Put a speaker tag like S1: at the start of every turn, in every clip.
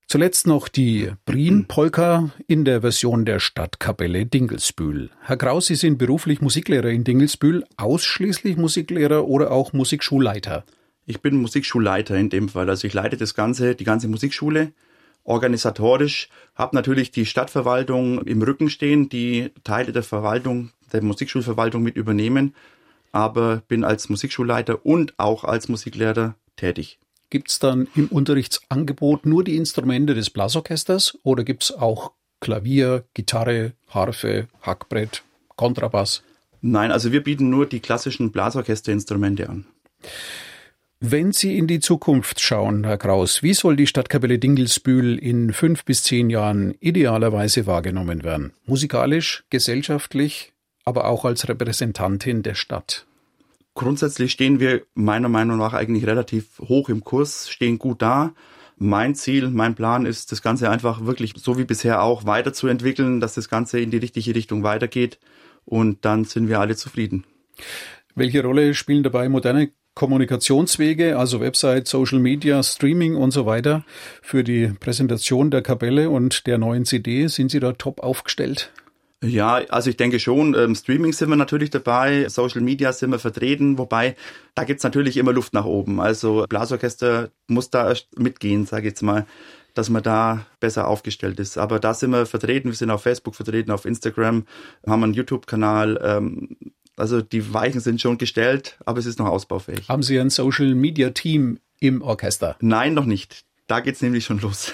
S1: Zuletzt noch die Prien-Polka in der Version der Stadtkapelle Dingelsbühl. Herr Kraus, Sie sind beruflich Musiklehrer in Dingelsbühl, ausschließlich Musiklehrer oder auch Musikschulleiter?
S2: Ich bin Musikschulleiter in dem Fall. Also ich leite die ganze Musikschule organisatorisch, habe natürlich die Stadtverwaltung im Rücken stehen, die Teile der Verwaltung, der Musikschulverwaltung mit übernehmen, aber bin als Musikschulleiter und auch als Musiklehrer tätig.
S1: Gibt es dann im Unterrichtsangebot nur die Instrumente des Blasorchesters oder gibt es auch Klavier, Gitarre, Harfe, Hackbrett, Kontrabass?
S2: Nein, also wir bieten nur die klassischen Blasorchesterinstrumente an.
S1: Wenn Sie in die Zukunft schauen, Herr Kraus, wie soll die Stadtkapelle Dingelsbühl in 5 bis 10 Jahren idealerweise wahrgenommen werden? Musikalisch, gesellschaftlich, aber auch als Repräsentantin der Stadt.
S2: Grundsätzlich stehen wir meiner Meinung nach eigentlich relativ hoch im Kurs, stehen gut da. Mein Ziel, mein Plan ist, das Ganze einfach wirklich so wie bisher auch weiterzuentwickeln, dass das Ganze in die richtige Richtung weitergeht und dann sind wir alle zufrieden.
S1: Welche Rolle spielen dabei moderne Kommunikationswege, also Website, Social Media, Streaming und so weiter für die Präsentation der Kapelle und der neuen CD? Sind Sie da top aufgestellt?
S2: Ja, also ich denke schon, Streaming sind wir natürlich dabei, Social Media sind wir vertreten, wobei da gibt's natürlich immer Luft nach oben. Also Blasorchester muss da erst mitgehen, sage ich jetzt mal, dass man da besser aufgestellt ist. Aber da sind wir vertreten, wir sind auf Facebook vertreten, auf Instagram, haben einen YouTube-Kanal. Also die Weichen sind schon gestellt, aber es ist noch ausbaufähig.
S1: Haben Sie ein Social Media Team im Orchester?
S2: Nein, noch nicht. Da geht's nämlich schon los.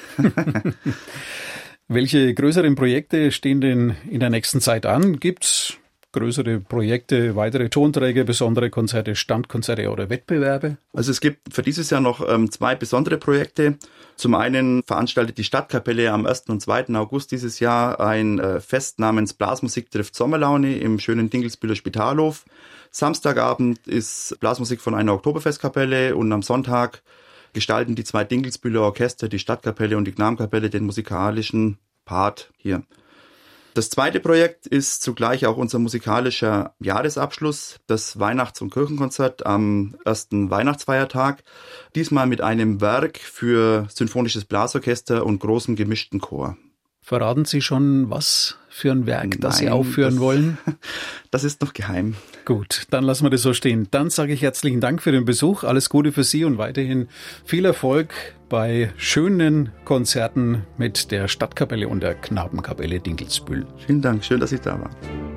S1: Welche größeren Projekte stehen denn in der nächsten Zeit an? Gibt's größere Projekte, weitere Tonträger, besondere Konzerte, Standkonzerte oder Wettbewerbe?
S2: Also es gibt für dieses Jahr noch 2 besondere Projekte. Zum einen veranstaltet die Stadtkapelle am 1. und 2. August dieses Jahr ein Fest namens Blasmusik trifft Sommerlaune im schönen Dingelsbühler Spitalhof. Samstagabend ist Blasmusik von einer Oktoberfestkapelle und am Sonntag gestalten die 2 Dingelsbühler Orchester, die Stadtkapelle und die Knabenkapelle, den musikalischen Part hier. Das zweite Projekt ist zugleich auch unser musikalischer Jahresabschluss, das Weihnachts- und Kirchenkonzert am ersten Weihnachtsfeiertag. Diesmal mit einem Werk für symphonisches Blasorchester und großem gemischten Chor.
S1: Verraten Sie schon, was für ein Werk, das Sie aufführen wollen?
S2: Das ist noch geheim.
S1: Gut, dann lassen wir das so stehen. Dann sage ich herzlichen Dank für den Besuch. Alles Gute für Sie und weiterhin viel Erfolg bei schönen Konzerten mit der Stadtkapelle und der Knabenkapelle Dingelsbühl.
S2: Vielen Dank, schön, dass ich da war.